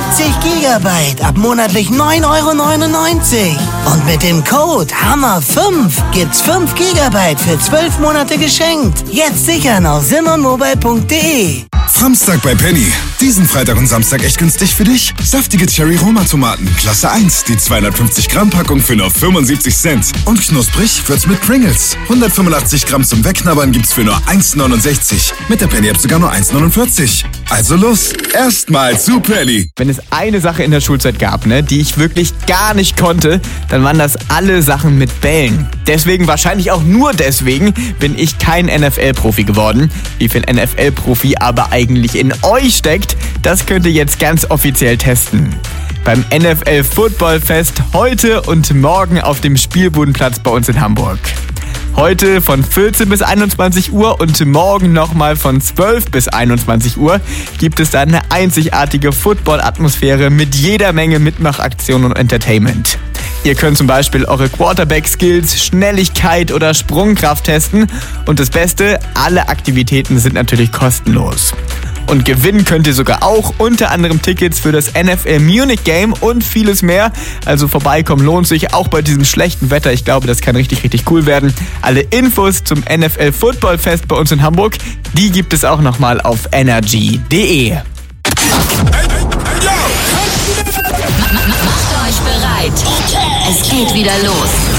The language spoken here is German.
Gigabyte ab monatlich 9,99 €. Und mit dem Code HAMMER5 gibt's 5 Gigabyte für 12 Monate geschenkt. Jetzt sichern auf simonmobile.de. Samstag bei Penny. Diesen Freitag und Samstag echt günstig für dich. Saftige Cherry-Roma-Tomaten, Klasse 1, die 250 Gramm Packung für nur 75 Cent. Und knusprig wird's mit Pringles. 185 Gramm zum Wegknabbern gibt's für nur 1,69 €. Mit der Penny-App sogar nur 1,49 €. Also los, erstmal zu Penny. Wenn es eine Sache in der Schulzeit gab, die ich wirklich gar nicht konnte, dann waren das alle Sachen mit Bällen. Deswegen, wahrscheinlich auch nur deswegen, bin ich kein NFL-Profi geworden. Wie viel NFL-Profi aber eigentlich in euch steckt, das könnt ihr jetzt ganz offiziell testen. Beim NFL Football Fest heute und morgen auf dem Spielbudenplatz bei uns in Hamburg. Heute von 14 bis 21 Uhr und morgen nochmal von 12 bis 21 Uhr gibt es dann eine einzigartige Football-Atmosphäre mit jeder Menge Mitmachaktionen und Entertainment. Ihr könnt zum Beispiel eure Quarterback-Skills, Schnelligkeit oder Sprungkraft testen. Und das Beste, alle Aktivitäten sind natürlich kostenlos. Und gewinnen könnt ihr sogar auch unter anderem Tickets für das NFL Munich Game und vieles mehr. Also vorbeikommen lohnt sich, auch bei diesem schlechten Wetter. Ich glaube, das kann richtig, richtig cool werden. Alle Infos zum NFL Football Fest bei uns in Hamburg, die gibt es auch nochmal auf energy.de. Macht euch bereit. Es geht wieder los.